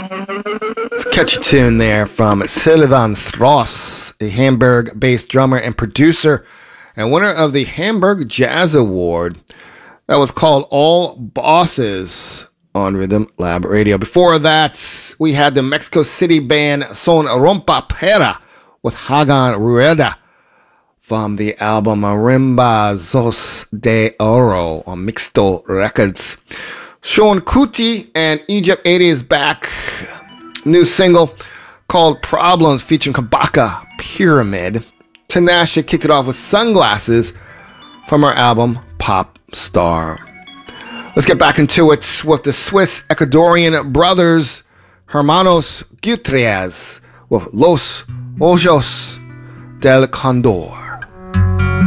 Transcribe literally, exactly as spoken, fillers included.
It's a catchy tune there from Sylvan Strauss, a Hamburg-based drummer and producer and winner of the Hamburg Jazz Award. That was called All Bosses on Rhythm Lab Radio. Before that, we had the Mexico City band Son Rompa Pera with Hagan Rueda from the album Marimbazos de Oro on Mixto Records. Sean Kuti and Egypt eighty is back. New single called Problems featuring Kabaka Pyramid. Tinashe kicked it off with Sunglasses from her album Pop Star. Let's get back into it with the Swiss Ecuadorian brothers Hermanos Gutierrez with Los Ojos del Condor.